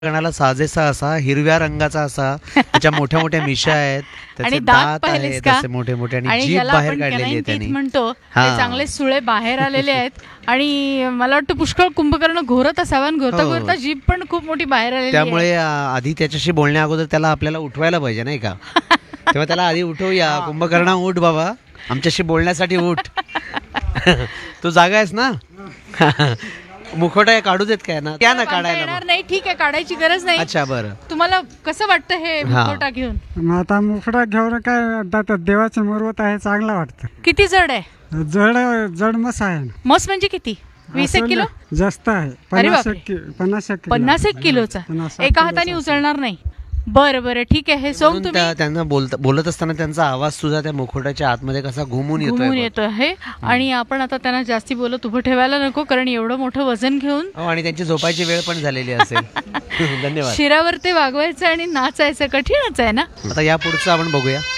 गणाला साजेसा असा हिरव्या रंगाचा असा, त्याच्या मोठ्या मोठ्या मिशा आहेत, आणि त्याचे दात दात पाहिलेस आहेत का? असे मोठे मोठे, आणि आणि जीभ ज्याला बाहेर आपण काढलेली आहे canine त्यांनी. teeth म्हणतो हा. ते चांगले सुळे बाहेर आलेले आहेत. आणि मला वाटतं पुष्कळ कुंभकर्ण घोरत असावा, आणि घोरता हो. घोरता जीभ पण खूप मोठी बाहेर आलेली आहे. त्यामुळे आधी त्याच्याशी बोलण्या अगोदर त्याला आपल्याला उठवायला पाहिजे नाही का? तेव्हा त्याला आधी उठवूया, कुंभकर्णा उठ बाबा, आमच्याशी बोलण्यासाठी उठ. तू जागा आहेस ना? मुखवटा काढू देत काय ना? त्या ना बांधता काढायला येणार मग. नाही, ठीक आहे, काढायची गरज नाही. अच्छा बरं. तुम्हाला कसं वाटतं हे मुखवटा घेऊन? मग आता मुखडा घेऊन काय आता देवाचं मुरवत आहे, चांगलं वाटतं. किती जड आहे? जड मस आहे ना. मस म्हणजे किती? 20 किलो? जास्त आहे. अरे 50 बापरे. 50 किलोचा. 50 एका हाताने उचलणार नाही. बरं बरं, ठीक आहे. हे सोम म्हणून तुम्ही त्यांना बोलत असताना त्यांचा आवाज सुद्धा त्या मुखवट्याच्या आतमध्ये कसा घुमून घुमून येतोय. येतो आहे. आणि आपण आता त्यांना जास्ती बोलत उभं ठेवायला नको, कारण एवढं मोठं वजन घेऊन हो, आणि त्यांची झोपायची वेळ पण झालेली असेल. धन्यवाद. शिरावर ते वागवायचं आणि नाचायचं कठीणच आहे ना. आता या पुढचं आपण बघूया.